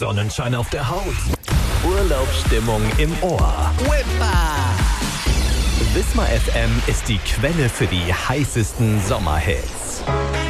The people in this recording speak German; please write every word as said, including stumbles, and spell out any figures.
Sonnenschein auf der Haut, Urlaubsstimmung im Ohr. Whippa! Wismar F M ist die Quelle für die heißesten Sommerhits.